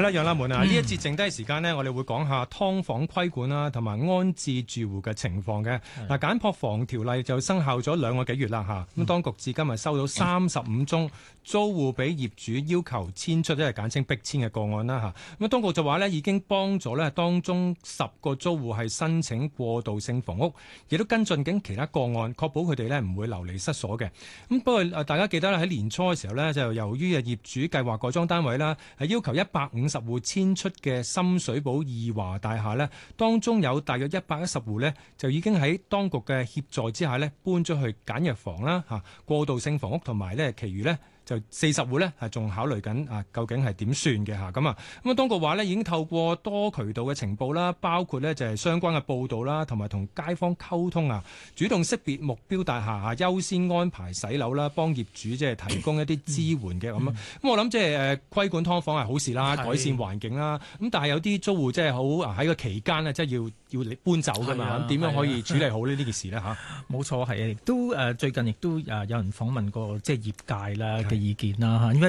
係啦，楊立門啊，呢一節剩低時間呢，我哋會講下劏房規管啦，同埋安置住戶嘅情況嘅。嗱，簡樸房條例就生效咗2個幾月啦嚇，咁當局至今係收到35宗租戶俾業主要求遷出，即係簡稱逼遷嘅個案啦嚇。咁當局就話呢，已經幫咗呢當中10個租戶係申請過渡性房屋，亦都跟進緊其他個案，確保佢哋呢唔會流離失所嘅。咁不過大家記得咧，喺年初嘅時候呢，就由於業主計劃改裝單位啦，係要求150戶遷出嘅深水埗義華大廈呢，當中有大約110戶呢，就已經喺當局嘅協助之下呢，搬咗去簡約房啦嚇，過渡性房屋，同埋呢其餘呢，就40戶呢係仲考慮緊究竟係點算嘅嚇咁啊。咁當局話呢已經透過多渠道嘅情報啦，包括呢就係相關嘅報導啦，同埋同街坊溝通啊，主動識別目標大廈優先安排洗樓啦，幫業主即係提供一啲支援嘅咁啊。咁我諗即係規管劏房係好事啦，改善環境啦。咁但係有啲租戶即係好喺個期間呢，即係要你搬走㗎嘛，點樣可以處理好呢件事呢？嚇？ 冇錯，係亦都最近亦都有人訪問過即係業界啦嘅意見啦嚇，因為